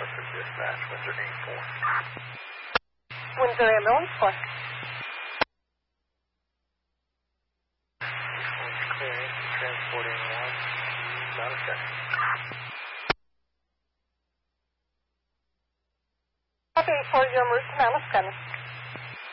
for dispatch, Windsor 8-4. Windsor ambulance, what? One's clearing, transporting one, not a second. Copy 40 Mercy, Malice,